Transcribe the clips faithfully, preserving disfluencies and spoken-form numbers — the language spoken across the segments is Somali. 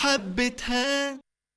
حبتها.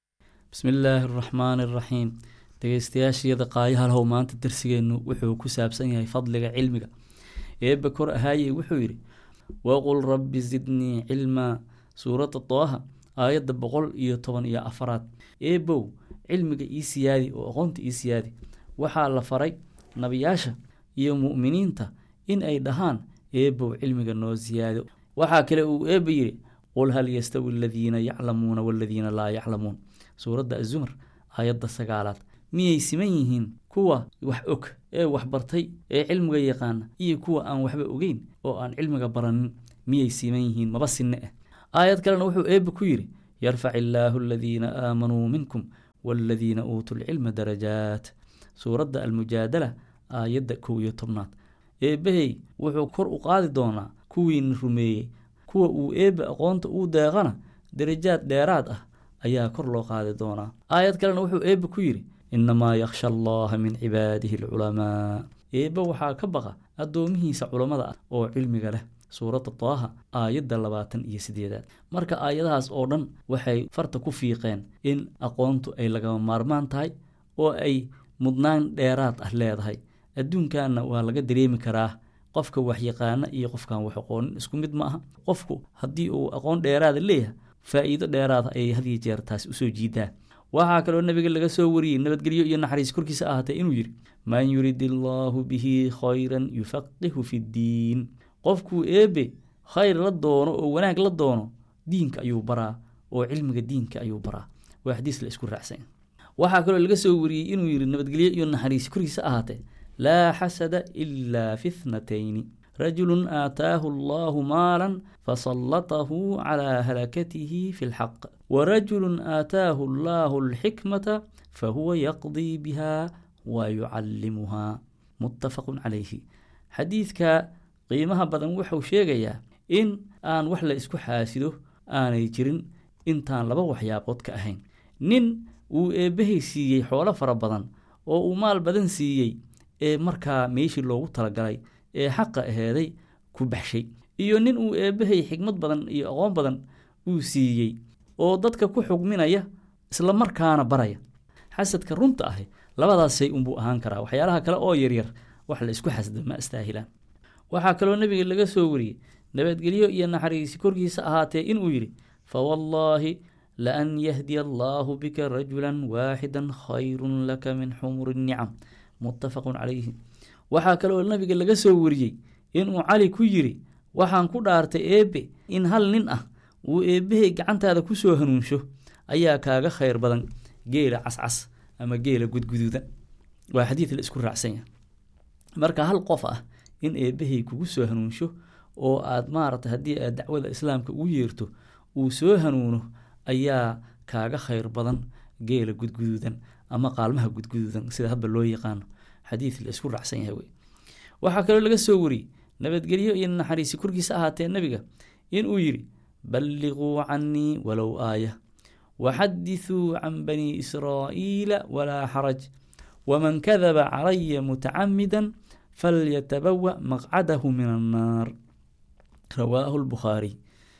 بسم الله الرحمن الرحيم. dhegeystayaashiyada qaayaha lahow maanta darsigeenu wuxuu ku saabsan yahay fadliga cilmiga. eebba kor ahaaye wuxuu yidhi waqul rabbi zidnii cilmaa, suuradda taaha aayadda boqol iyo toban iyo afaraad. eebow cilmiga ii siyaadi oo aqoonta ii siyaadi. waxaa la faray nabiyaasha iyo mu'miniinta in ay dhahaan eebow cilmiga noo siyaado. waxaa kale uu eebba yidhi qul hal yastawi aladiina yaclamuuna waladiina laa yaclamuun, suuradda azumar aayadda sagaalaad. miyay siman yihiin kuwa wax og ee wax bartay ee cilmiga yaqaana iyo kuwa aan waxba ogeyn oo aan cilmiga baranin? miyay siman yihiin? maba sinne ah. aayad kalena wuxuu eebba ku yidhi yarfac illaahu aladiina aamanuu minkum waaladiina uutuu lcilma darajaat, suuradda almujaadala aayadda kow iyo tobnaad. eebbahey wuxuu kor u qaadi doonaa kuwiina rumeeyey, kuwa uu eebba aqoonta uu deeqana darajaad dheeraad ah ayaa kor loo qaadi doonaa. aayad kalena wuxuu eebba ku yidhi inamaa yakhsha allaha min cibaadihi alculamaa, eebba waxaa ka baqa addoomihiisa culammada ah oo cilmiga leh, suuradda taaha aayadda labaatan iyo sideedaad. marka aayadahaas oo dhan waxay farta ku fiiqeen in aqoontu ay lagama maarmaan tahay oo ay mudnaan dheeraad ah leedahay. adduunkanna waa laga dareemi karaa qofka waxyaqaana iyo qofkaan wax aqoonin isku mid ma aha. qofku haddii uu aqoon dheeraada leeyahay faa'iido dheeraada ayay hadiyo jeer taasi usoo jiidaa. waxaa kaloo nabiga laga soo wariyey nabadgelyo iyo naxariis korkiisa ahaatee inuu yidhi man yurid illaahu bihi khayran yufaqihu fi ddiin, qofkuu eebbe khayr la doono oo wanaag la doono diinka ayuu baraa oo cilmiga diinka ayuu baraa. waa xadiis la isku raacsan. waxaa kaloo laga soo wariyey inuu yidhi nabadgelyo iyo naxariis korkiisa ahaatee laa xasada ilaa fi thnatayni, rajulun aataahu allahu maalan fasallatahu calaa halakatihi fi lxaq, warajulun aataahu allahu alxikmata fahuwa yaqdii biha wa yucallimuhaa, muttafaqun calayhi. xadiidka qiimaha badan wuxuu sheegayaa in aan wax la isku xaasido aanay jirin intaan laba waxyaabood ka ahayn. nin uu eebbahay siiyey xoolo fara badan oo uu maal badan siiyey ee markaa meeshii loogu talagalay ee xaqa aheeday ku baxshay, iyo nin uu eebbahay xigmad badan iyo aqoon badan uu siiyey oo dadka ku xugminaya isla markaana baraya. xasadka runta ahi labadaasay unbuu ahaan karaa. waxyaalaha kale oo yaryar wax la isku xasdo ma astaahilaan. waxaa kaloo nebiga laga soo wariyey nabadgelyo iyo naxariisi korkiisa ahaatee inuu yidhi fawallaahi laan yahdiya allaahu bika rajulan waaxidan khayrun laka min xumuri nnicam, muttafaqun calayhi. waxaa kaloo nabiga laga soo wariyey inuu cali ku yidhi waxaan ku dhaartay eebbe in hal nin ah uu eebbahay gacantaada ku soo hanuunsho ayaa kaaga khayr badan geela cascas ama geela gudguduudan. waa xadiid la isku raacsan yahay. marka hal qof ah in eebbahay kugu soo hanuunsho oo aad maaragtay haddii aad dacwada islaamka ugu yeerto uu soo hanuuno ayaa kaaga khayr badan geela gudguduudan ama qaalmaha gudguduudan sida hadba loo yaqaano. xadiid la isku raacsan yahay wey. waxaa kaloo laga soo wariyey nabadgelyo iyo naxariisi korkiisa ahaatee nabiga inuu yidhi balliquu cannii walow aaya waxadithuu can bani israa'iila walaa xaraj waman kadaba calaya mutacamidan falyatabawa maqcadahu min annaar, rawaahu lbukhaariy.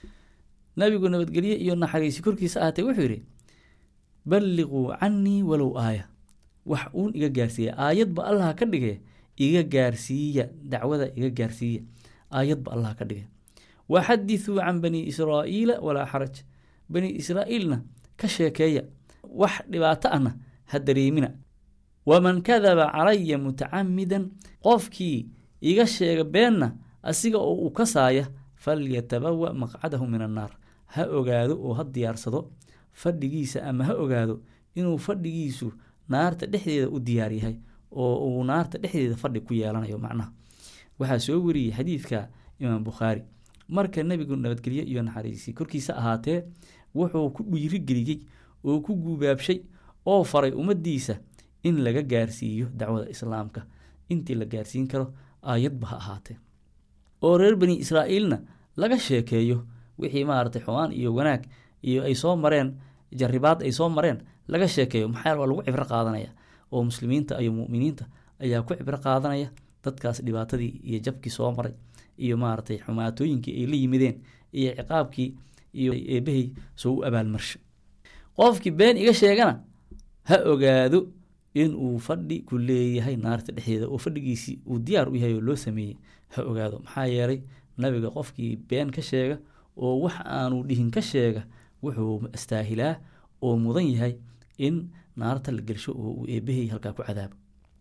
nabigu nabadgelyo iyo naxariisi korkiisa ahaatee wuxuu yidhi balliquu cannii walow aaya, wax uun iga gaarsiiya, aayadba allah ka dhige iga gaarsiiya, dacwada iga gaarsiiya, aayadba allah ka dhige. waxadithuu can bani israa'iila walaa xaraj, bani israa'iilna ka sheekeeya, wax dhibaato ahna ha dareemina. waman kadaba calaya mutacamidan, qofkii iga sheega beenna asiga oo uu kasaaya falyatabawa maqcadahu min annaar, ha ogaado oo ha diyaarsado fadhigiisa ama ha ogaado inuu fadhigiisu naarta dhexdeeda u diyaar yahay oo uu naarta dhexdeeda fadhi ku yeelanayo. macnaha waxaa soo wariyey xadiidka imaam bukhaari. marka nebigu nabadgelyo iyo naxariisi korkiisa ahaatee wuxuu ku dhiirigeliyey oo ku guubaabshay oo faray ummaddiisa in laga gaarsiiyo dacwada islaamka intii la gaarsiin karo aayadba ha ahaatee, oo reer bani israa'iilna laga sheekeeyo wixii maaragtay xumaan iyo wanaag iyo ay soo mareen, jarribaad ay soo mareen laga sheekeeyo. maxaa waa lagu cibro qaadanaya oo muslimiinta iyo mu'miniinta ayaa ku cibro qaadanaya dadkaas dhibaatadii iyo jabkii soo maray iyo maaragtay xumaatooyinkii ay la yimideen iyo ciqaabkii iyo eebahay soo u abaalmarsho. qofkii been iga sheegana ha ogaado in uu fadhi ku leeyahay naarta dhexdeeda oo fadhigiisii uu diyaar u yahay oo loo sameeyey ha ogaado. maxaa yeelay nabiga qofkii been ka sheega oo wax aanu dhihin ka sheega wuxuu astaahilaa oo mudan yahay in naarta la gelsho oo uu eebahay halkaa ku cadaabo.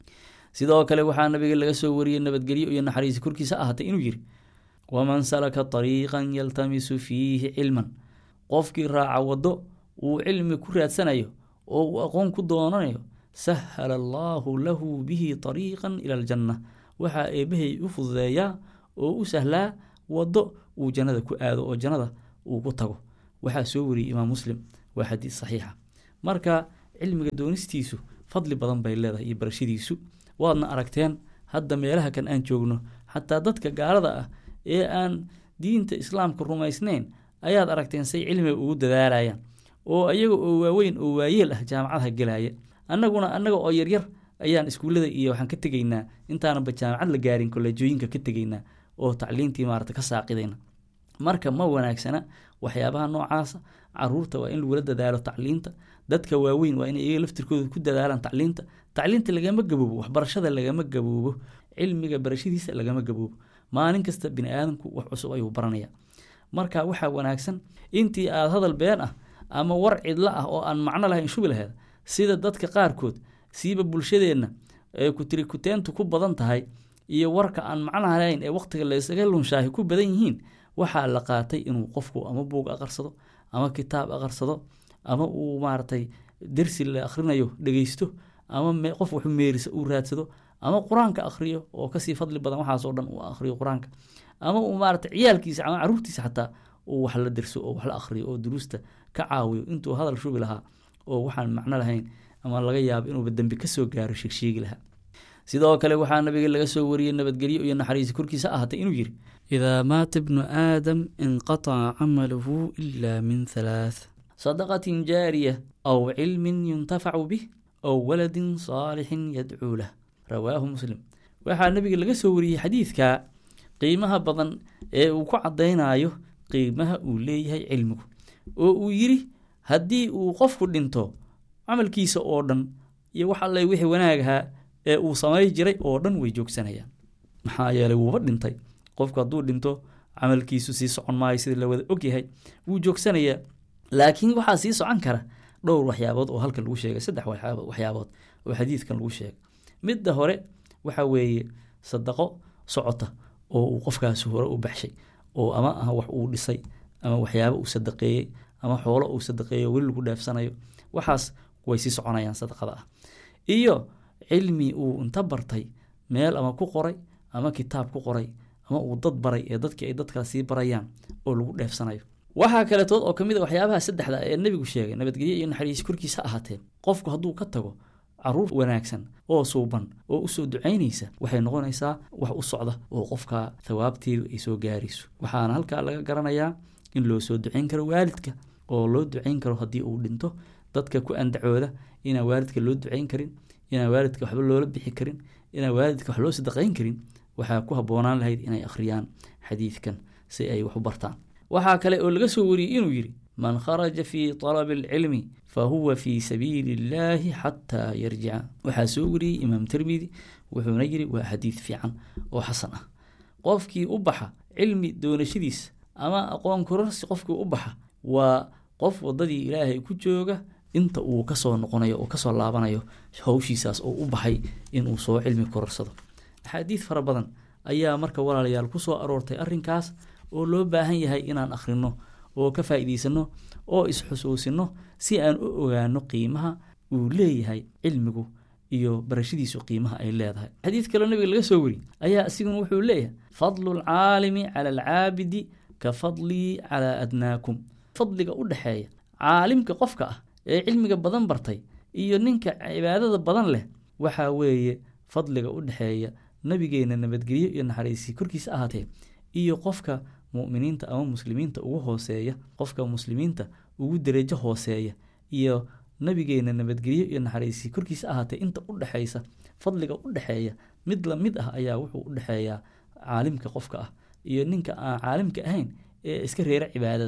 sidoo kale waxaa nabiga laga soo wariyey nabadgelyo iyo naxariisi korkiisa ahaatay inuu yidhi waman salaka طariiqan yaltamisu fiihi cilman, qofkii raaca waddo uu cilmi ku raadsanayo oo uu aqoon ku doonanayo sahala allaahu lahu bihi طariiqan ila aljanna, waxaa eebahay u fududeeyaa oo u sahlaa waddo uu jannada ku aado oo jannada uu ku tago. waxaa soo wariyey imaam muslim, waa xadiis saxiixa. marka cilmiga doonistiisu fadli badan bay leedahay iyo barashadiisu. waadna aragteen hadda meelaha kan aan joogno, xataa dadka gaalada ah ee aan diinta islaamka rumaysnayn ayaad aragteen say cilmiga ugu dadaalayaan oo ayaga oo waaweyn oo waayeel ah jaamacadaha gelaya. annaguna annaga oo yaryar ayaan iskuullada iyo waxaan ka tegaynaa intaanaba jaamacad la gaarin kolleejooyinka ka tegaynaa oo tacliintii maarata ka saaqidayna. marka ma wanaagsana waxyaabaha noocaasa. caruurta waa in lagula dadaalo tacliinta, dadka waaweyn waa inay iyaga laftirkooda ku dadaalaan tacliinta. tacliinta lagama gaboobo, waxbarashada lagama gaboobo, cilmiga barashadiisa lagama gaboobo. maalin kasta bini aadamku wax cusub ayuu baranaya. marka waxaa wanaagsan intii aad hadal been ah ama war cidlo ah oo aan macno lahayn shubi laheed, sida dadka qaarkood siiba bulshadeenna ee kutiri kuteentu ku badan tahay iyo warka aan macno lahayn ee waqtiga la isaga lunshaahi ku badan yihiin, waxaa la qaatay inuu qofku ama buug aqarsado ama kitaab aqarsado ama uu maaragtay dersi la akhrinayo dhegeysto ama qof wax meerisa uu raadsado ama qur-aanka akhriyo oo kasii fadli badan waxaas oo dhan uu akhriyo qur-aanka, ama uu maaragtay ciyaalkiisa ama caruurtiisa xataa uu wax la derso oo wax la akhriyo oo duruusta ka caawiyo intuu hadal shubi lahaa oo waxaan macno lahayn ama laga yaabo inuuba dembi ka soo gaaro sheegsheegi lahaa. sidoo kale waxaa nabiga laga soo wariyey nabadgelyo iyo naxariisi korkiisa ahaatay inuu yidhi idaa maata ibnu aadam inqataca camaluhu ilaa min halaath sadaqatin jaariya aw cilmin yuntafacu bih aw waladin saalixin yadcuu lah, rawaahu muslim. waxaa nabiga laga soo wariyey xadiidka qiimaha badan ee uu ku caddaynayo qiimaha uu leeyahay cilmigu oo uu yidhi haddii uu qofku dhinto camalkiisa oo dhan iyo wax alle wixii wanaagahaa ee uu samay jiray oo dhan way joogsanayaan. maxaa yeelay wuuba dhintay. qofku hadduu dhinto camalkiisu sii socon maayo sida la wada ogyahay, wuu joogsanayaa. laakiin waxaa sii socon kara dhowr waxyaabood oo halkan lagu sheegay, saddex waxyaabood oo xadiidkan lagu sheegay. midda hore waxa weeye sadaqo socota oo uu qofkaasi hore u baxshay oo ama ah wax uu dhisay ama waxyaabo uu sadaqeeyey ama xoolo uu sadaqeeyo weli lagu dhaafsanayo, waxaas way sii soconayaan sadaqada ah. iyo cilmi uu inta bartay meel ama ku qoray ama kitaab ku qoray ama uu dad baray ee dadkii ay dadkaas sii barayaan oo lagu dheefsanayo. waxaa kaletood oo kamid a waxyaabaha saddexda ee nabigu sheegay nabadgelyo iyo naxariis korkiisa ahaatee, qofku hadduu ka tago caruur wanaagsan oo suuban oo usoo ducaynaysa waxay noqonaysaa wax u socda oo qofka thawaabteedu ay soo gaarayso. waxaana halkaa laga garanayaa in loo soo ducayn karo waalidka oo loo ducayn karo haddii uu dhinto. dadka ku andacooda inaan waalidka loo ducayn karin, inaan waalidka waxba loola bixi karin, inaan waalidka wax loo sadaqayn karin, waxaa ku habboonaan lahayd inay akhriyaan xadiidkan si ay wax u bartaan. waxaa kale oo laga soo wariyey inuu yidhi man kharaja fii talabi alcilmi fahuwa fii sabiili illaahi xataa yarjica. waxaa soo wariyey imaam tirmidi, wuxuuna yidhi waa xadiid fiican oo xasan ah. qofkii u baxa cilmi doonashadiisa ama aqoon kororsi qofkii u baxa waa qof waddadii ilaahay ku jooga inta uu kasoo noqonayo oo kasoo laabanayo hawshiisaas oo u baxay inuu soo cilmi kororsado. axaadiid fara badan ayaa marka walaalayaal ku soo aroortay arrinkaas oo loo baahan yahay inaan akhrino oo ka faa'iidaysano oo isxusuusino si aan u ogaano qiimaha uu leeyahay cilmigu iyo barashadiisu qiimaha ay leedahay. xadiid kaloo nabiga laga soo wariyey ayaa isiguna wuxuu leeyahay fadlu alcaalimi cala alcaabidi ka fadlii calaa adnaakum. fadliga u dhexeeya caalimka qofka ah ee cilmiga badan bartay iyo ninka cibaadada badan leh waxaa weeye fadliga u dhexeeya nabigeena nabadgelyo iyo naxariisi korkiisa ahaatee iyo qofka mu'miniinta ama muslimiinta ugu hooseeya, qofka muslimiinta ugu darajo hooseeya iyo nabigeena nabadgelyo iyo naxariisi korkiisa ahaatee inta u dhexaysa fadliga u dhexeeya mid la mid ah ayaa wuxuu u dhexeeyaa caalimka qofka ah iyo ninka aan caalimka ahayn ee iska reera cibaadada ah.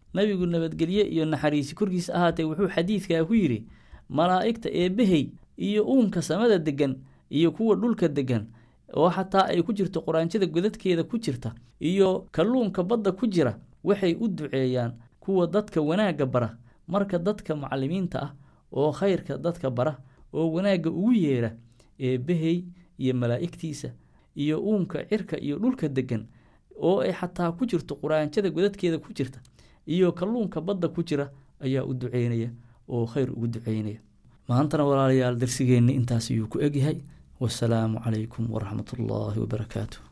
nabigu nabadgelye iyo naxariisi korkiisa ahaatee wuxuu xadiidkaa ku yidhi malaa'igta eebbahey iyo uunka samada degan iyo kuwa dhulka degan oo xataa ay ku jirto quraanjada godadkeeda ku jirta iyo kalluunka badda ku jira waxay u duceeyaan kuwa dadka wanaagga bara. marka dadka macallimiinta ah oo khayrka dadka bara oo wanaagga ugu yeera eebbahey iyo malaa'igtiisa iyo uunka cirka iyo dhulka degan oo ay xataa ku jirto quraanjada godadkeeda ku jirta iyo kalluunka badda ku jira ayaa u duceynaya oo khayr ugu duceynaya. maantana walaalayaal darsigeenni intaas ayuu ku egyahay. wasalaamu calaykum waraxmatullaahi wabarakaatuh.